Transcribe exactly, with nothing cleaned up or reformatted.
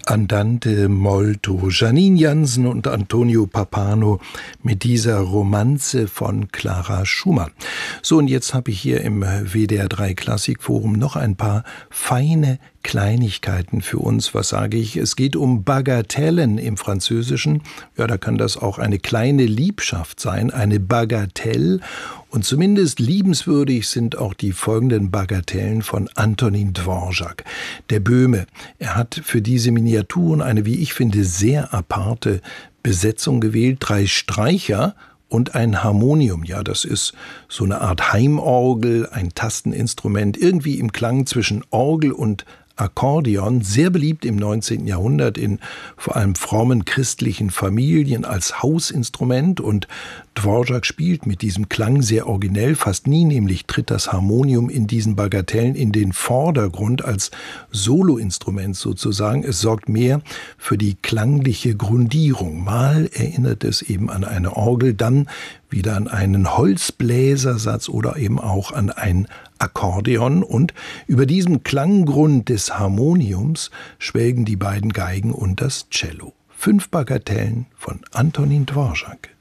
Andante molto. Janine Jansen und Antonio Pappano mit dieser Romanze von Clara Schumann. So, und jetzt habe ich hier im W D R drei Klassikforum noch ein paar feine Kleinigkeiten für uns. Was sage ich? Es geht um Bagatellen im Französischen. Ja, da kann das auch eine kleine Liebschaft sein, eine Bagatelle. Und zumindest liebenswürdig sind auch die folgenden Bagatellen von Antonin Dvorak. Der Böhme, er hat für diese Miniaturen eine, wie ich finde, sehr aparte Besetzung gewählt. Drei Streicher und ein Harmonium. Ja, das ist so eine Art Heimorgel, ein Tasteninstrument, irgendwie im Klang zwischen Orgel und Akkordeon, sehr beliebt im neunzehnten Jahrhundert in vor allem frommen christlichen Familien als Hausinstrument, und Dvorak spielt mit diesem Klang sehr originell, fast nie nämlich tritt das Harmonium in diesen Bagatellen in den Vordergrund als Soloinstrument sozusagen. Es sorgt mehr für die klangliche Grundierung. Mal erinnert es eben an eine Orgel, dann wieder an einen Holzbläsersatz oder eben auch an ein Akkordeon, und über diesem Klanggrund des Harmoniums schwelgen die beiden Geigen und das Cello. Fünf Bagatellen von Antonin Dvorak.